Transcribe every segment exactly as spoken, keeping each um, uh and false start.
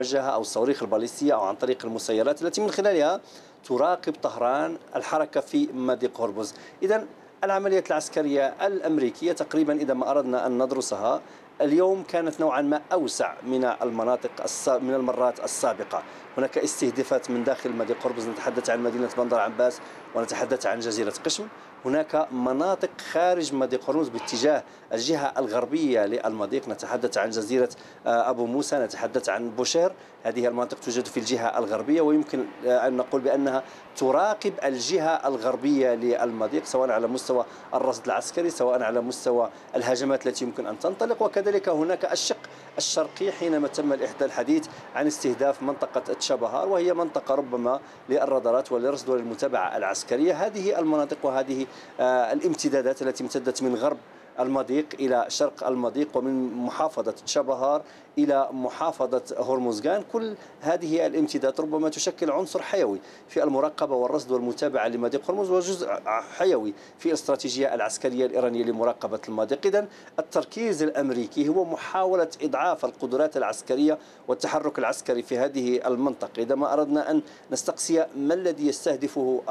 الموجهة أو الصواريخ الباليستية أو عن طريق المسيرات التي من خلالها تراقب طهران الحركة في مضيق هرمز. إذا العمليات العسكرية الأمريكية تقريبا إذا ما أردنا أن ندرسها اليوم كانت نوعا ما أوسع من المناطق من المرات السابقة. هناك استهدافات من داخل مضيق هرمز، نتحدث عن مدينة بندر عباس ونتحدث عن جزيرة قشم. هناك مناطق خارج مضيق هرمز باتجاه الجهة الغربية للمضيق، نتحدث عن جزيرة أبو موسى، نتحدث عن بوشير. هذه المناطق توجد في الجهة الغربية، ويمكن أن نقول بأنها تراقب الجهة الغربية للمضيق سواء على مستوى الرصد العسكري سواء على مستوى الهجمات التي يمكن أن تنطلق. وكذلك هناك الشق الشرقي حينما تم الإحداث الحديث عن استهداف منطقة تشابهار، وهي منطقة ربما للرادارات وللرصد وللمتابعة العسكرية. هذه المناطق وهذه الامتدادات التي امتدت من غرب المضيق إلى شرق المضيق ومن محافظة تشابهار إلى محافظة هرمزغان، كل هذه الامتدادات ربما تشكل عنصر حيوي في المراقبة والرصد والمتابعة لمضيق هرمز، وجزء حيوي في الاستراتيجية العسكرية الإيرانية لمراقبة المضيق. إذن التركيز الأمريكي هو محاولة إضعاف القدرات العسكرية والتحرك العسكري في هذه المنطقة. إذا ما أردنا أن نستقصي ما الذي يستهدفه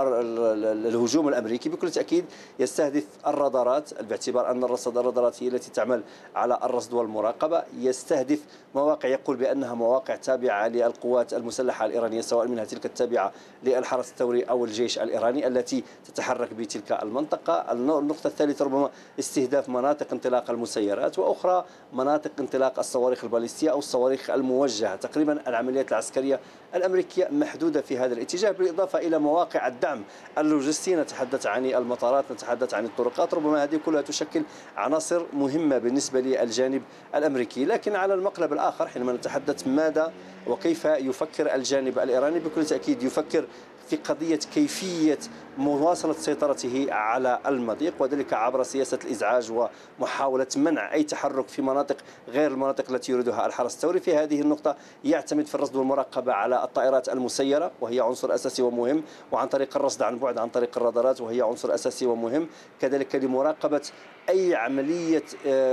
الهجوم الأمريكي، بكل تأكيد يستهدف الرادارات، باعتبار أن الرصد الرادارات هي التي تعمل على الرصد والمراقبة. يستهدف مواقع يقول بأنها مواقع تابعة للقوات المسلحة الإيرانية، سواء منها تلك التابعة للحرس الثوري أو الجيش الإيراني التي تتحرك بتلك المنطقة. النقطة الثالثة ربما استهداف مناطق انطلاق المسيرات، وأخرى مناطق انطلاق الصواريخ الباليستية أو الصواريخ الموجهة. تقريبا العمليات العسكرية الأمريكية محدودة في هذا الاتجاه، بالإضافة إلى مواقع الدعم اللوجستي، نتحدث عن المطارات، نتحدث عن الطرقات. ربما هذه كلها تشكل عناصر مهمة بالنسبة للجانب الأمريكي. لكن على المقلب الآخر حينما نتحدث ماذا وكيف يفكر الجانب الإيراني، بكل تأكيد يفكر في قضية كيفية مواصلة سيطرته على المضيق، وذلك عبر سياسة الإزعاج ومحاولة منع أي تحرك في مناطق غير المناطق التي يريدها الحرس الثوري. في هذه النقطة يعتمد في الرصد والمراقبة على الطائرات المسيرة، وهي عنصر أساسي ومهم، وعن طريق الرصد عن بعد عن طريق الرادارات، وهي عنصر أساسي ومهم كذلك لمراقبة أي عملية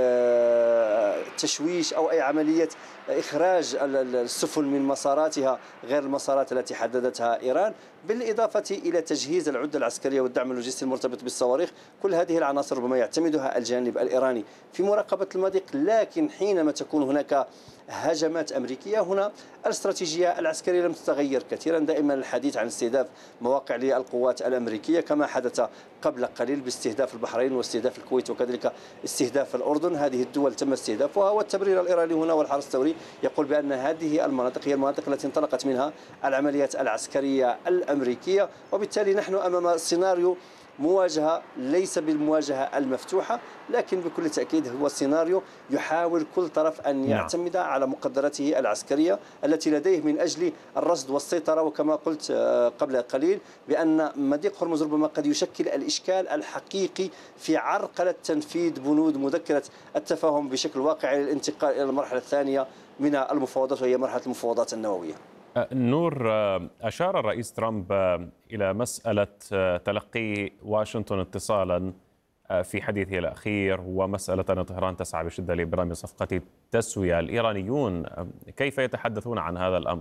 تشويش أو أي عملية إخراج السفن من مساراتها غير المسارات التي حددتها إيران، بالإضافة إلى تجهيز العدة العسكرية والدعم اللوجستي المرتبط بالصواريخ. كل هذه العناصر ربما يعتمدها الجانب الإيراني في مراقبة المضيق. لكن حينما تكون هناك هجمات أمريكية، هنا الاستراتيجية العسكرية لم تتغير كثيرا. دائما الحديث عن استهداف مواقع للقوات الأمريكية كما حدث قبل قليل باستهداف البحرين واستهداف الكويت وكذلك استهداف الأردن. هذه الدول تم استهدافها، والتبرير الإيراني هنا والحرس الثوري يقول بأن هذه المناطق هي المناطق التي انطلقت منها العمليات العسكرية الأمريكية. وبالتالي نحن أمام سيناريو مواجهة ليس بالمواجهة المفتوحة، لكن بكل تأكيد هو سيناريو يحاول كل طرف أن يعتمد على مقدراته العسكرية التي لديه من أجل الرصد والسيطرة. وكما قلت قبل قليل بأن مضيق هرمز ربما قد يشكل الإشكال الحقيقي في عرقلة تنفيذ بنود مذكرة التفاهم بشكل واقعي للانتقال إلى المرحلة الثانية من المفاوضات، وهي مرحلة المفاوضات النووية. نور، أشار الرئيس ترامب إلى مسألة تلقي واشنطن اتصالا في حديثه الأخير، ومسألة أن طهران تسعى بشدة لإبرام صفقة التسوية. الإيرانيون كيف يتحدثون عن هذا الأمر؟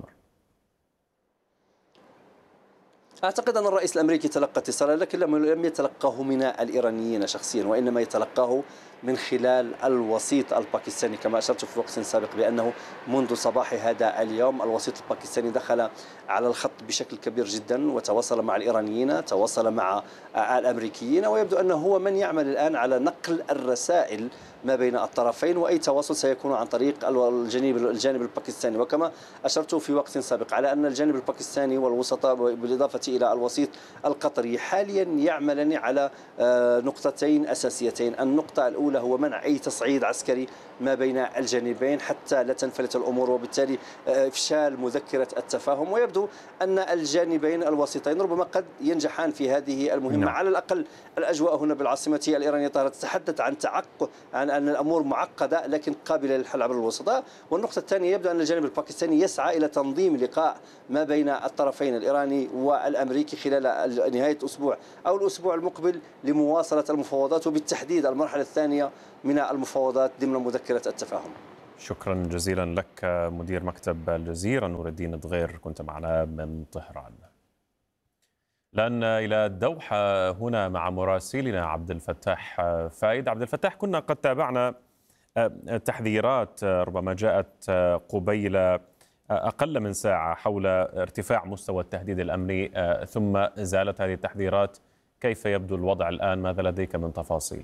أعتقد أن الرئيس الأمريكي تلقى اتصالا، لكن لم يتلقاه من الإيرانيين شخصيا، وإنما يتلقاه من خلال الوسيط الباكستاني. كما أشرت في وقت سابق بأنه منذ صباح هذا اليوم الوسيط الباكستاني دخل على الخط بشكل كبير جدا، وتواصل مع الإيرانيين، تواصل مع الأمريكيين، ويبدو أنه هو من يعمل الآن على نقل الرسائل ما بين الطرفين، وأي تواصل سيكون عن طريق الجانب الجانب الباكستاني. وكما أشرت في وقت سابق على أن الجانب الباكستاني والوسطاء بالإضافة إلى الوسيط القطري حاليا يعملان على نقطتين أساسيتين. النقطة الأولى هو منع أي تصعيد عسكري ما بين الجانبين حتى لا تنفلت الأمور، وبالتالي إفشال مذكرة التفاهم. ويبدو أن الجانبين الوسيطين ربما قد ينجحان في هذه المهمة. نعم. على الأقل الأجواء هنا بالعاصمة الإيرانية طهران تتحدث عن تعقد عن أن الأمور معقدة لكن قابلة للحل عبر الوسطاء. والنقطة الثانية يبدو أن الجانب الباكستاني يسعى إلى تنظيم لقاء ما بين الطرفين الإيراني والأمريكي خلال نهاية الأسبوع أو الأسبوع المقبل لمواصلة المفاوضات، وبالتحديد المرحلة الثانية من المفاوضات ضمن مذكرة التفاهم. شكرا جزيلا لك مدير مكتب الجزيرة نور الدين دغير، كنت معنا من طهران. الآن إلى الدوحة هنا مع مراسلنا عبد الفتاح فايد. عبد الفتاح، كنا قد تابعنا تحذيرات ربما جاءت قبيل أقل من ساعة حول ارتفاع مستوى التهديد الأمني، ثم زالت هذه التحذيرات. كيف يبدو الوضع الآن؟ ماذا لديك من تفاصيل؟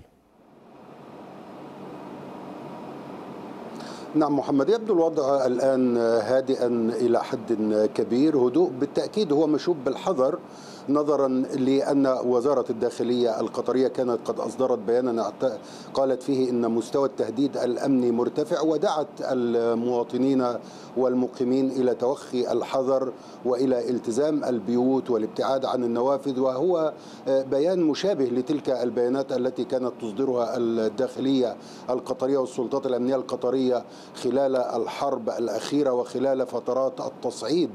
نعم محمد، يبدو الوضع الآن هادئا إلى حد كبير. هدوء بالتأكيد هو مشوب بالحذر، نظرا لأن وزارة الداخلية القطرية كانت قد أصدرت بيانا قالت فيه أن مستوى التهديد الأمني مرتفع، ودعت المواطنين والمقيمين إلى توخي الحذر وإلى التزام البيوت والابتعاد عن النوافذ، وهو بيان مشابه لتلك البيانات التي كانت تصدرها الداخلية القطرية والسلطات الأمنية القطرية خلال الحرب الأخيرة وخلال فترات التصعيد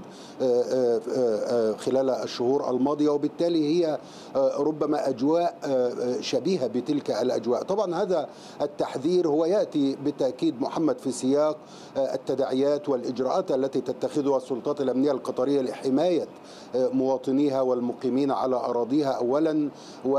خلال الشهور الماضية، وبالتالي هي ربما أجواء شبيهة بتلك الأجواء. طبعا هذا التحذير هو يأتي بالتأكيد محمد في سياق التداعيات والإجراءات التي تتخذها السلطات الأمنية القطرية لحماية مواطنيها والمقيمين على أراضيها أولا،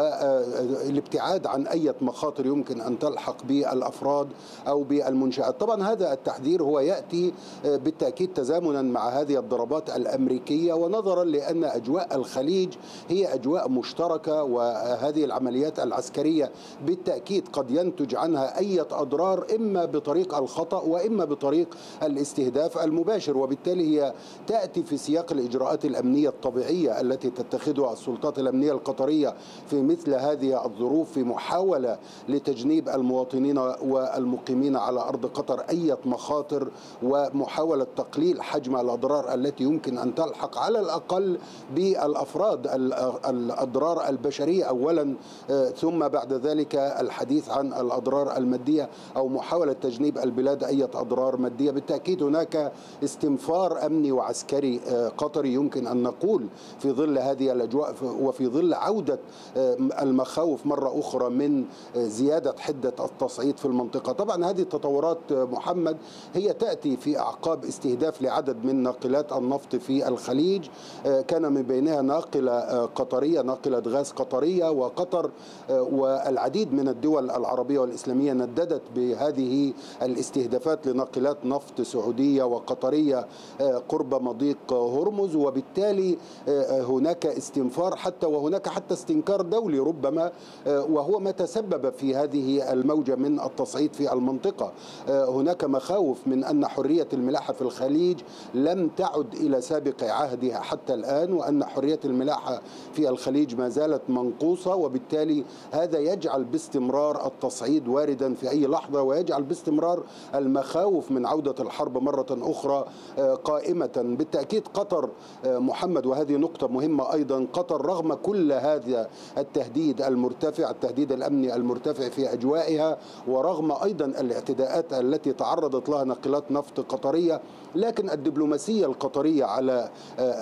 والابتعاد عن أي مخاطر يمكن أن تلحق بالأفراد أو بالمنشآت. طبعا هذا التحذير هو يأتي بالتأكيد تزامنا مع هذه الضربات الأمريكية، ونظرا لأن أجواء الخليج هي أجواء مشتركة، وهذه العمليات العسكرية بالتأكيد قد ينتج عنها أي أضرار إما بطريق الخطأ وإما بطريق الاستهداف المباشر، وبالتالي هي تأتي في سياق الإجراءات الأمنية الطبيعية التي تتخذها السلطات الأمنية القطرية في مثل هذه الظروف، في محاولة لتجنيب المواطنين والمقيمين على أرض قطر أي مخاطر، ومحاولة تقليل حجم الأضرار التي يمكن أن تلحق على الأقل بالأفراد، الأضرار البشرية أولا، ثم بعد ذلك الحديث عن الأضرار المادية أو محاولة تجنيب البلاد أي أضرار مادية. بالتأكيد هناك استنفار أمني وعسكري قطري يمكن أن نقول في ظل هذه الأجواء وفي ظل عودة المخاوف مرة أخرى من زيادة حدة التصعيد في المنطقة. طبعا هذه التطورات محمد هي تأتي في أعقاب استهداف لعدد من ناقلات النفط في الخليج، كان من بينها ناقلة قطرية، ناقلة غاز قطرية، وقطر والعديد من الدول العربية والإسلامية نددت بهذه الاستهدافات لناقلات نفط سعودية وقطرية قرب مضيق هرمز، وبالتالي هناك استنفار حتى وهناك حتى استنكار دولي ربما، وهو ما تسبب في هذه الموجة من التصعيد في المنطقة. هناك مخاوف من أن حرية الملاحة في الخليج لم تعد إلى سابق عهدها حتى الآن، وأن حرية الملاحة في الخليج ما زالت منقوصة، وبالتالي هذا يجعل باستمرار التصعيد واردا في أي لحظة، ويجعل باستمرار المخاوف من عودة الحرب مرة أخرى قائمة. بالتأكيد قطر محمد، وهذه نقطة مهمة أيضا، قطر رغم كل هذا التهديد المرتفع، التهديد الأمني المرتفع في أجوائها، ورغم أيضا الاعتداءات التي تعرضت لها ناقلات نفط قطرية، لكن الدبلوماسية القطرية على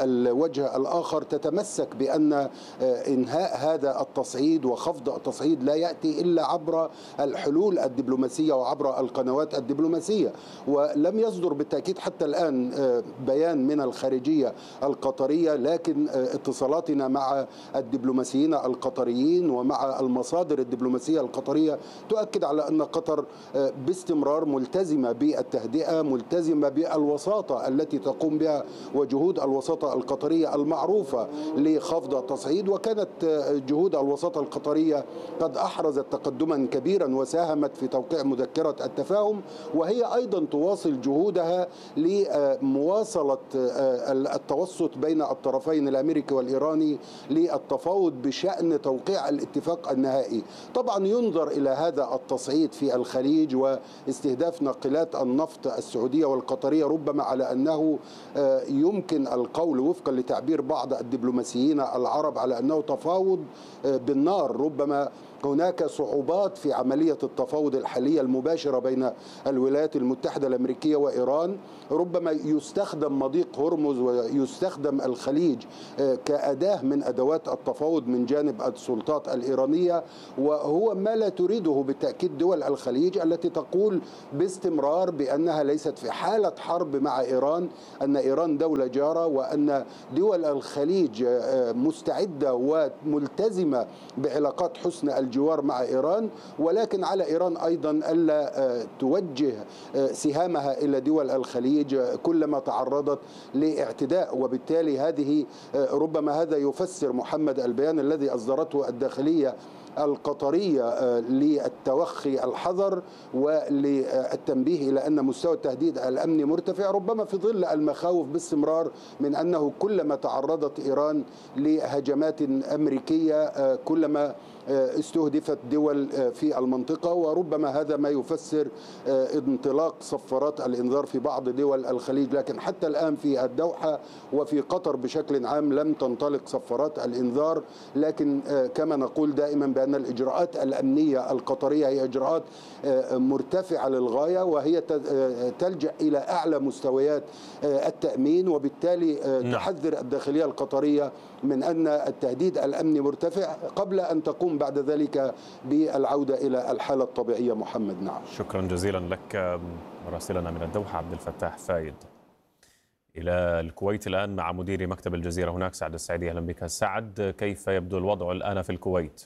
الوجه الآخر تتمسك بأن إنهاء هذا التصعيد وخفض التصعيد لا يأتي إلا عبر الحلول الدبلوماسية وعبر القنوات الدبلوماسية. ولم يصدر بالتأكيد حتى الآن بيان من الخارجية القطرية، لكن اتصالاتنا مع الدبلوماسيين القطريين ومع المصادر الدبلوماسية القطرية تؤكد على أن قطر باستمرار ملتزمة بالتهدئة، ملتزمة بالوساطة التي تقوم بها وجهود الوساطة القطرية المعروفة لخفض التصعيد، وكانت جهود الوساطة القطرية قد أحرزت تقدما كبيرا وساهمت في توقيع مذكرة التفاهم، وهي أيضا تواصل جهودها لمواصلة التوسط بين الطرفين الأمريكي والإيراني للتفاوض بشأن توقيع الاتفاق النهائي. طبعا ينظر إلى هذا التصعيد في الخليج واستهداف ناقلات النفط السعودية والقطرية ربما على أنه يمكن القول وفقا لتعبير بعض الدبلوماسيين العرب على أنه تفاوض بالنار، ربما هناك صعوبات في عملية التفاوض الحالية المباشرة بين الولايات المتحدة الأمريكية وإيران. ربما يستخدم مضيق هرمز ويستخدم الخليج كأداة من أدوات التفاوض من جانب السلطات الإيرانية، وهو ما لا تريده بالتأكيد دول الخليج التي تقول باستمرار بأنها ليست في حالة حرب مع إيران، أن إيران دولة جارة، وأن دول الخليج مستعدة وملتزمة بعلاقات حسن الجوار مع إيران، ولكن على إيران أيضا ألا توجه سهامها إلى دول الخليج كلما تعرضت لاعتداء. وبالتالي هذه ربما هذا يفسر محمد البيان الذي أصدرته الداخلية القطرية للتوخي الحذر وللتنبيه إلى أن مستوى التهديد الأمني مرتفع، ربما في ظل المخاوف باستمرار من أنه كلما تعرضت إيران لهجمات أمريكية كلما استهدفت دول في المنطقة، وربما هذا ما يفسر انطلاق صفارات الإنذار في بعض دول الخليج. لكن حتى الآن في الدوحة وفي قطر بشكل عام لم تنطلق صفارات الإنذار، لكن كما نقول دائما بأن الإجراءات الأمنية القطرية هي إجراءات مرتفعة للغاية، وهي تلجأ إلى أعلى مستويات التأمين، وبالتالي تحذر الداخلية القطرية من أن التهديد الأمني مرتفع قبل أن تقوم بعد ذلك بالعودة إلى الحالة الطبيعية. محمد. نعم، شكرا جزيلا لك مراسلنا من الدوحة عبد الفتاح فايد. إلى الكويت الآن مع مدير مكتب الجزيرة هناك سعد السعيدي. أهلا بك سعد، كيف يبدو الوضع الآن في الكويت؟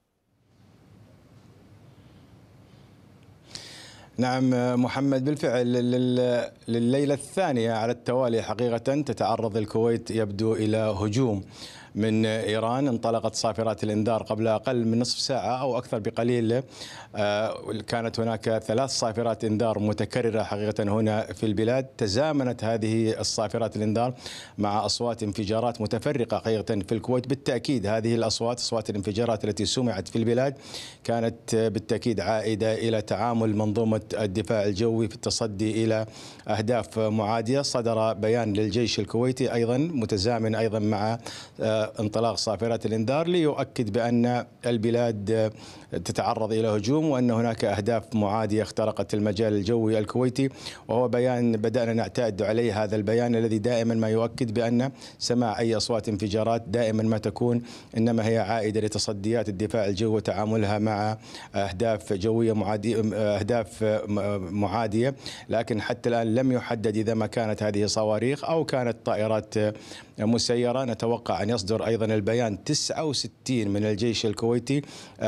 نعم محمد، بالفعل لليلة الثانية على التوالي حقيقة تتعرض الكويت يبدو إلى هجوم من إيران. انطلقت صافرات الإنذار قبل أقل من نصف ساعة أو أكثر بقليل. كانت هناك ثلاث صافرات إنذار متكررة حقيقة هنا في البلاد. تزامنت هذه الصافرات الإنذار مع أصوات انفجارات متفرقة حقيقة في الكويت. بالتأكيد هذه الأصوات، أصوات الانفجارات التي سمعت في البلاد، كانت بالتأكيد عائدة إلى تعامل منظومة الدفاع الجوي في التصدي إلى أهداف معادية. صدر بيان للجيش الكويتي أيضا متزامن أيضا مع انطلاق صافرات الإنذار ليؤكد بأن البلاد تتعرض إلى هجوم وأن هناك أهداف معادية اخترقت المجال الجوي الكويتي. وهو بيان بدأنا نعتاد عليه، هذا البيان الذي دائما ما يؤكد بأن سماع أي أصوات انفجارات دائما ما تكون إنما هي عائدة لتصديات الدفاع الجوي وتعاملها مع أهداف جوية معادية أهداف معادية. لكن حتى الآن لم يحدد إذا ما كانت هذه صواريخ أو كانت طائرات مسيرة. نتوقع أن يصدر أيضا البيان تسعة وستين من الجيش الكويتي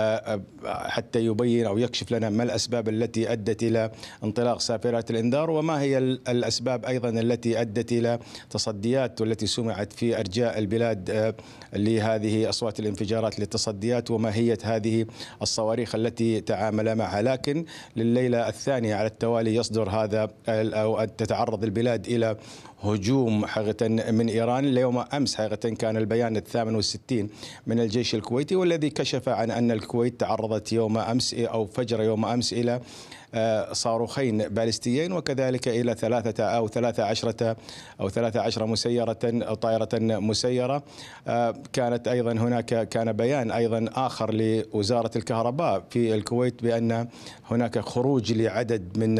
حتى يبين أو يكشف لنا ما الأسباب التي أدت إلى انطلاق صافرات الإنذار، وما هي الأسباب أيضا التي أدت إلى تصديات والتي سمعت في أرجاء البلاد لهذه أصوات الانفجارات للتصديات، وماهية هذه الصواريخ التي تعامل معها. لكن لليلة الثانية على التوالي يصدر هذا أو تتعرض البلاد إلى هجوم حقيقة من إيران. اليوم أمس حقيقة كان البيان الثامن والستين من الجيش الكويتي، والذي كشف عن أن الكويت تعرضت يوم أمس أو فجر يوم أمس إلى صاروخين باليستيين، وكذلك إلى ثلاثة أو ثلاثة عشرة أو ثلاثة عشر مسيرة أو طائرة مسيرة. كانت أيضا هناك كان بيان أيضا آخر لوزارة الكهرباء في الكويت بأن هناك خروج لعدد من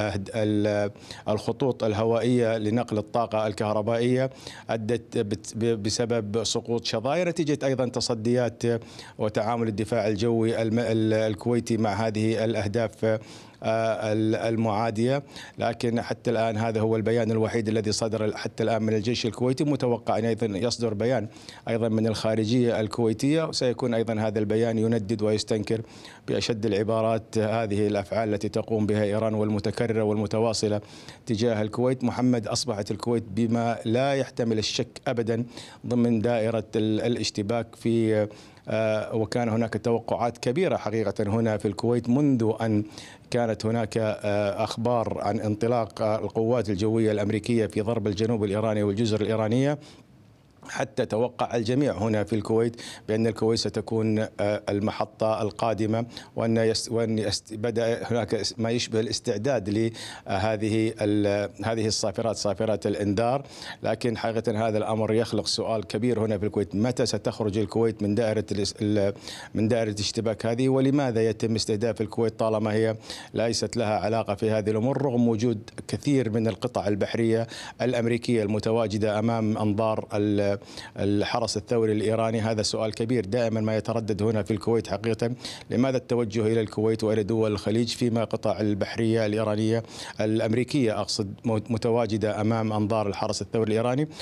الخطوط الهوائية لنقل الطاقة الكهربائية أدت بسبب سقوط شظايا نتيجة أيضا تصديات وتعامل الدفاع الجوي الكويتي مع هذه الأهداف المعادية. لكن حتى الآن هذا هو البيان الوحيد الذي صدر حتى الآن من الجيش الكويتي. متوقع أن أيضا يصدر بيان أيضا من الخارجية الكويتية، وسيكون أيضا هذا البيان يندد ويستنكر بأشد العبارات هذه الأفعال التي تقوم بها إيران والمتكررة والمتواصلة تجاه الكويت. محمد، أصبحت الكويت بما لا يحتمل الشك أبدا ضمن دائرة الاشتباك في آه وكان هناك توقعات كبيرة حقيقة هنا في الكويت منذ أن كانت هناك آه أخبار عن انطلاق القوات الجوية الأمريكية في ضرب الجنوب الإيراني والجزر الإيرانية. حتى توقع الجميع هنا في الكويت بأن الكويت ستكون المحطة القادمة، وأن وأن بدأ هناك ما يشبه الاستعداد لهذه هذه الصافرات صافرات الإنذار. لكن حقيقة هذا الأمر يخلق سؤال كبير هنا في الكويت: متى ستخرج الكويت من دائرة من دائرة الاشتباك هذه؟ ولماذا يتم استهداف الكويت طالما هي ليست لها علاقة في هذه الأمور، رغم وجود كثير من القطع البحرية الأمريكية المتواجدة أمام أنظار الحرس الثوري الإيراني؟ هذا سؤال كبير دائما ما يتردد هنا في الكويت حقيقة. لماذا التوجه إلى الكويت وإلى دول الخليج فيما قطع البحرية الإيرانية الأمريكية أقصد متواجدة أمام أنظار الحرس الثوري الإيراني؟